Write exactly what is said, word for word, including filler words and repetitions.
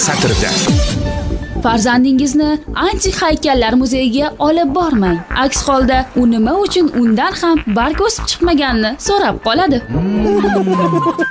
satrida. Farzandingizni antik haykallar muzeyiga olib bormang. Aks holda u nima uchun undan ham barg o'sib chiqmaganini so'rab qoladi.